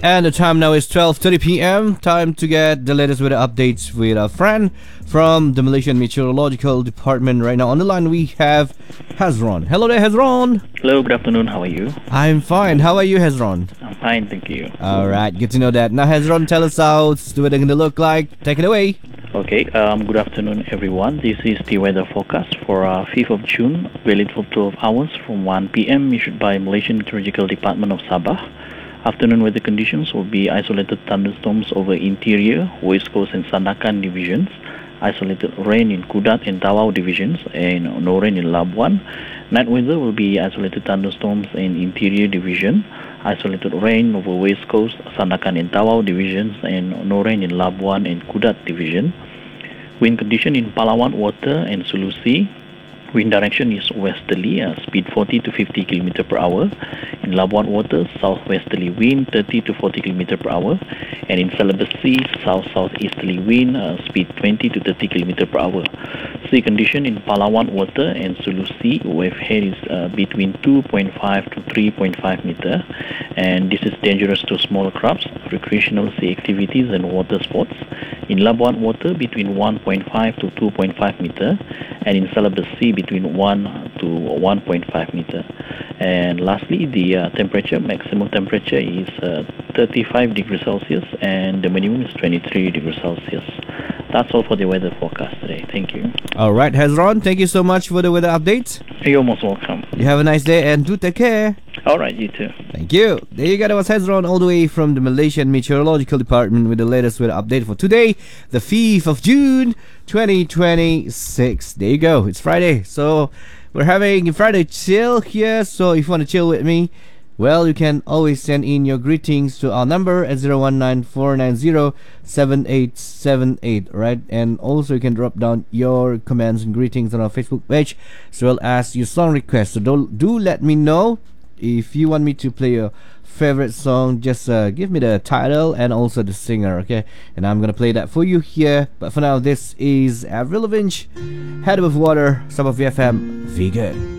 And the time now is 12:30 p.m. Time to get the latest weather updates with a friend from the Malaysian Meteorological Department. Right now on the line we have Hazron. Hello there, Hazron. Hello, good afternoon. How are you? I'm fine. How are you, Hazron? I'm fine, thank you. All right, good to know that. Now, Hazron, tell us how the weather going to look like. Take it away. Okay, good afternoon, everyone. This is the weather forecast for 5th of June, valid for 12 hours from 1 p.m. issued by Malaysian Meteorological Department of Sabah. Afternoon weather conditions will be isolated thunderstorms over interior, West Coast and Sandakan divisions, isolated rain in Kudat and Tawau divisions, and no rain in Labuan. Night weather will be isolated thunderstorms in interior division, isolated rain over West Coast, Sandakan and Tawau divisions, and no rain in Labuan and Kudat division. Wind condition in Palawan Water and Sulu Sea. Wind direction is westerly, speed 40 to 50 km per hour. In Labuan Water, southwesterly wind 30 to 40 km per hour. And in Celebes Sea, south-southeasterly wind, speed 20 to 30 km per hour. Sea condition in Palawan Water and Sulu Sea, wave height is between 2.5 to 3.5 meter. And this is dangerous to small crabs, recreational sea activities and water sports. In Labuan Water, between 1.5 to 2.5 meter. And in Celebes Sea, between 1 to 1.5 meter. And lastly, the maximum temperature is 35 degrees Celsius and the minimum is 23 degrees Celsius. That's all for the weather forecast today. Thank you. All right, Hazron, thank you so much for the weather updates. You're most welcome. You have a nice day and do take care. All right, you too. Thank you. There you go. That was Hazron all the way from the Malaysian Meteorological Department with the latest weather update for today, the 5th of June, 2026. There you go. It's Friday. So we're having Friday chill here. So if you want to chill with me, well, you can always send in your greetings to our number at 019-490-7878, right? And also you can drop down your comments and greetings on our Facebook page, as well as your song requests. So do let me know if you want me to play your favorite song. Just give me the title and also the singer, okay? And I'm gonna play that for you here. But for now, this is Avril Lavigne, Head Above Water, Sub of FM, Vegan.